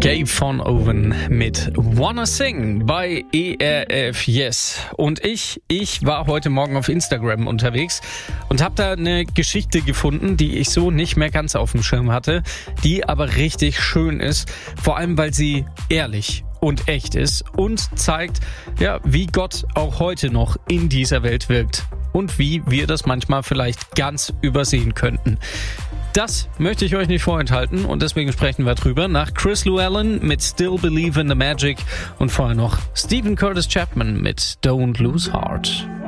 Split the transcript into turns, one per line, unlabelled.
Dave Von Oven mit Wanna Sing bei ERF Yes. Und ich war heute Morgen auf Instagram unterwegs und habe da eine Geschichte gefunden, die ich so nicht mehr ganz auf dem Schirm hatte, die aber richtig schön ist, vor allem weil sie ehrlich und echt ist und zeigt, ja, wie Gott auch heute noch in dieser Welt wirkt und wie wir das manchmal vielleicht ganz übersehen könnten. Das möchte ich euch nicht vorenthalten und deswegen sprechen wir drüber nach Chris Llewellyn mit Still Believe in the Magic und vorher noch Stephen Curtis Chapman mit Don't Lose Heart.